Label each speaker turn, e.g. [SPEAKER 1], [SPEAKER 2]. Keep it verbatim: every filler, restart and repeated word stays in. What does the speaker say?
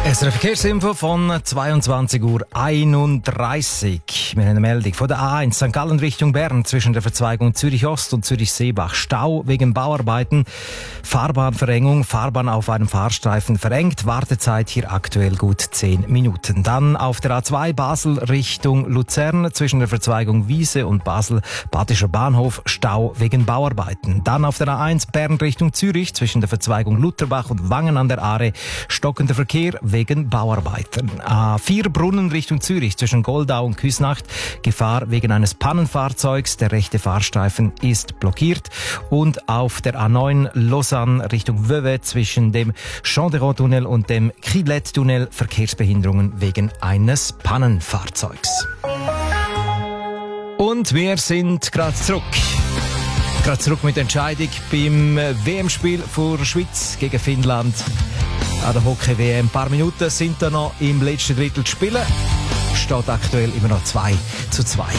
[SPEAKER 1] S R F Verkehrsinfo von zweiundzwanzig Uhr einunddreißig. Wir haben eine Meldung von der A eins Sankt Gallen Richtung Bern zwischen der Verzweigung Zürich Ost und Zürich Seebach. Stau wegen Bauarbeiten, Fahrbahnverengung, Fahrbahn auf einem Fahrstreifen verengt, Wartezeit hier aktuell gut zehn Minuten. Dann auf der A zwei Basel Richtung Luzern zwischen der Verzweigung Wiese und Basel Badischer Bahnhof, Stau wegen Bauarbeiten. Dann auf der A eins Bern Richtung Zürich zwischen der Verzweigung Lutherbach und Wangen an der Aare, stockender Verkehr wegen Bauarbeiten. A vier Brunnen Richtung Zürich zwischen Goldau und Küsnacht, Gefahr wegen eines Pannenfahrzeugs, der rechte Fahrstreifen ist blockiert. Und auf der A neun Lausanne Richtung Vevey zwischen dem Champ-de-Rond-Tunnel und dem Criblette-Tunnel, Verkehrsbehinderungen wegen eines Pannenfahrzeugs. Und wir sind gerade zurück. Gerade zurück mit der Entscheidung beim W M-Spiel vor der Schweiz gegen Finnland. An der Hockey-W M. Ein paar Minuten sind da noch im letzten Drittel zu spielen. Steht aktuell immer noch zwei zu zwei.